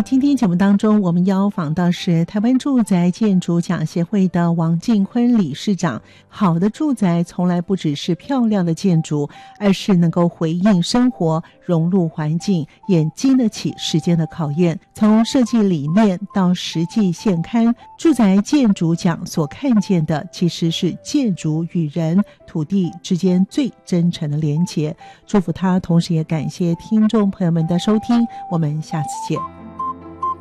今天节目当中，我们邀访到是台湾住宅建筑奖协会的王进坤理事长。好的住宅从来不只是漂亮的建筑，而是能够回应生活、融入环境，也经得起时间的考验。从设计理念到实际现勘，住宅建筑奖所看见的其实是建筑与人、土地之间最真诚的连结。祝福他，同时也感谢听众朋友们的收听，我们下次见。